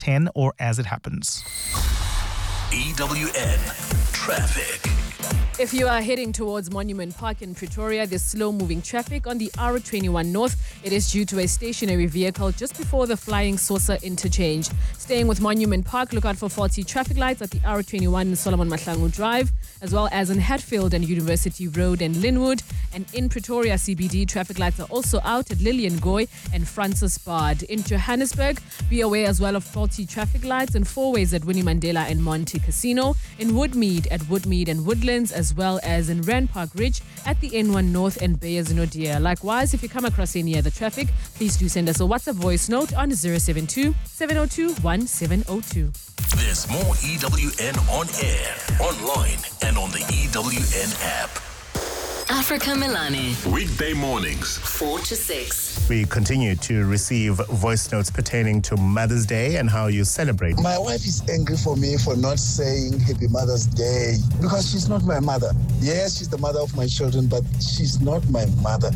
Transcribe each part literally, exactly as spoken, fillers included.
ten or as it happens. E W N Traffic. If you are heading towards Monument Park in Pretoria, there's slow-moving traffic on the R twenty-one North. It is due to a stationary vehicle just before the Flying Saucer interchange. Staying with Monument Park, look out for faulty traffic lights at the R twenty-one Solomon Mahlangu Drive, as well as in Hatfield and University Road and Linwood. And in Pretoria C B D, traffic lights are also out at Lillian Goy and Francis Bard. In Johannesburg, be aware as well of faulty traffic lights and four ways at Winnie Mandela and Monte Casino. In Woodmead at Woodmead and Woodlands, as well as in Rand Park Ridge at the N one North and Beyers Nodia. Likewise, if you come across any other traffic, please do send us a WhatsApp voice note on zero seven two, seven zero two, one seven zero two. There's more E W N on air, online, and on the E W N app. Africa Milani. Weekday mornings, four to six. We continue to receive voice notes pertaining to Mother's Day and how you celebrate. My wife is angry for me for not saying Happy Mother's Day because she's not my mother. Yes, she's the mother of my children, but she's not my mother.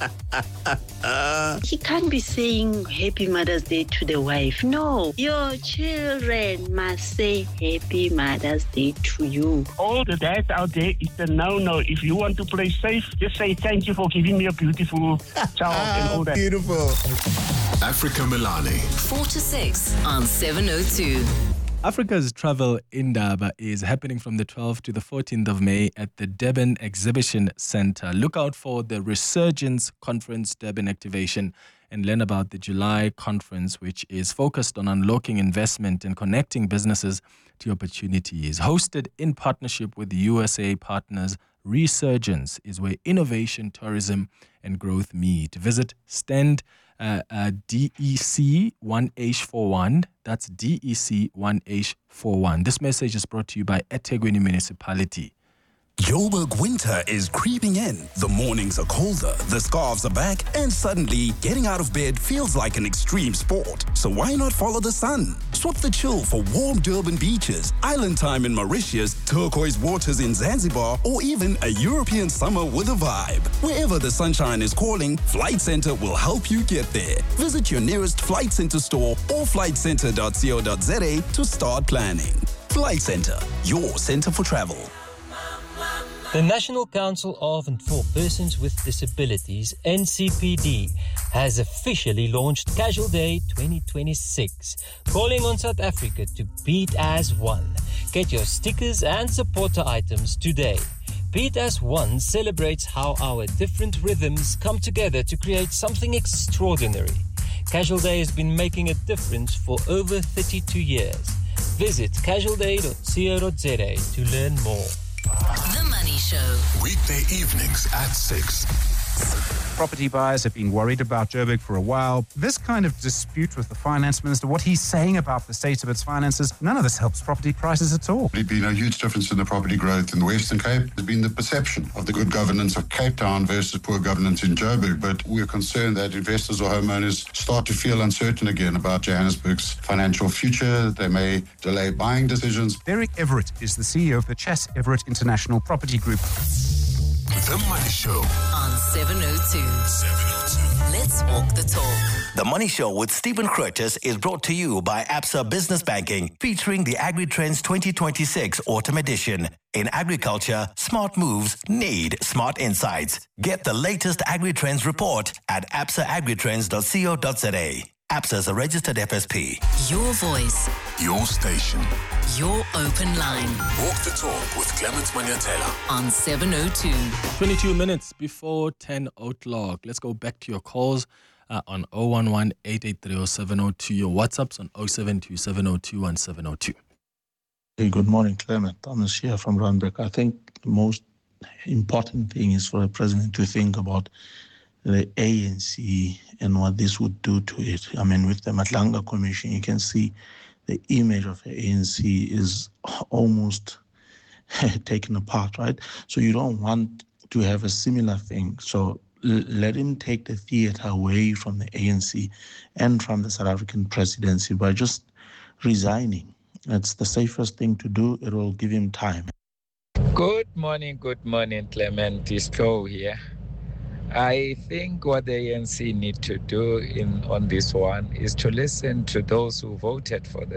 He can't be saying Happy Mother's Day to the wife. No, your children must say Happy Mother's Day to you. All the dads out there, it's a no-no. If you want to play safe, just say thank you for giving me a beautiful child and all that. Beautiful. Africa Milani. four to six on seven oh two. Africa's Travel Indaba is happening from the twelfth to the fourteenth of May at the Durban Exhibition Centre. Look out for the Resurgence Conference Durban activation and learn about the July conference, which is focused on unlocking investment and connecting businesses to opportunities. Hosted in partnership with U S A partners, Resurgence is where innovation, tourism, and growth meet. Visit stand uh, uh, D E C one H forty-one. That's D E C one H forty-one. This message is brought to you by eThekwini Municipality. Joburg winter is creeping in. The mornings are colder, the scarves are back, and suddenly getting out of bed feels like an extreme sport. So why not follow the sun? Swap the chill for warm Durban beaches, island time in Mauritius, turquoise waters in Zanzibar, or even a European summer with a vibe. Wherever the sunshine is calling, Flight Centre will help you get there. Visit your nearest Flight Centre store or flight centre dot co dot za to start planning. Flight Centre, your centre for travel. The National Council of and for Persons with Disabilities, N C P D, has officially launched Casual Day twenty twenty-six, calling on South Africa to beat as one. Get your stickers and supporter items today. Beat as One celebrates how our different rhythms come together to create something extraordinary. Casual Day has been making a difference for over thirty-two years. Visit casual day dot co dot za to learn more. The Money Show. Weekday evenings at six. Property buyers have been worried about Joburg for a while. This kind of dispute with the finance minister, what he's saying about the state of its finances, none of this helps property prices at all. There's been a huge difference in the property growth in the Western Cape. There's been the perception of the good governance of Cape Town versus poor governance in Joburg, but we're concerned that investors or homeowners start to feel uncertain again about Johannesburg's financial future. They may delay buying decisions. Derek Everett is the C E O of the Chas Everett International Property Group. The Money Show on seven oh two. seven oh two. Let's walk the talk. The Money Show with Stephen Curtis is brought to you by Absa Business Banking, featuring the AgriTrends twenty twenty-six Autumn Edition. In agriculture, smart moves need smart insights. Get the latest AgriTrends report at absa agritrends dot co dot za. Absa is a registered F S P. Your voice. Your station. Your open line. Walk the talk with Clement Manyatela on seven oh two. twenty-two minutes before ten o'clock. Let's go back to your calls uh, on oh one one, eight eight three, oh seven oh two. Your WhatsApps on oh seven two, seven oh two, one seven oh two. Hey, good morning, Clement. Thomas here from Randburg. I think the most important thing is for the president to think about the A N C and what this would do to it. I mean, with the Matlanga Commission, you can see the image of the A N C is almost taken apart, right? So you don't want to have a similar thing. So l- let him take the theater away from the A N C and from the South African presidency by just resigning. It's the safest thing to do. It will give him time. Good morning, good morning, Clement. It's Joe here. I think what the A N C need to do in on this one is to listen to those who voted for them.